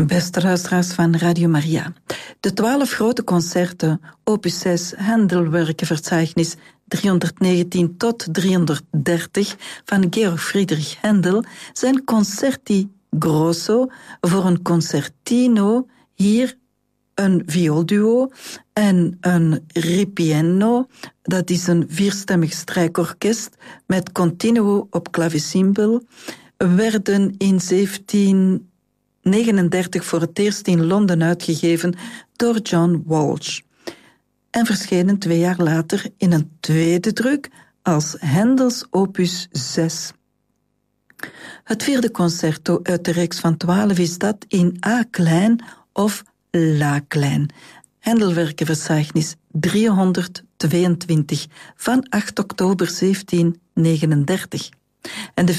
Beste luisteraars van Radio Maria. De 12 grote concerten, opus 6, Hendelwerkenverzeichnis 319 tot 330 van Georg Friedrich Händel zijn concerti grosso voor een concertino, hier een vioolduo en een ripieno, dat is een vierstemmig strijkorkest met continuo op clavecimbal, werden in 1739 voor het eerst in Londen uitgegeven door John Walsh en verschenen 2 jaar later in een tweede druk als Händels opus 6. Het 4e concerto uit de reeks van 12 is dat in A klein of La klein. Hendelwerkenverzeichnis 322 van 8 oktober 1739. En de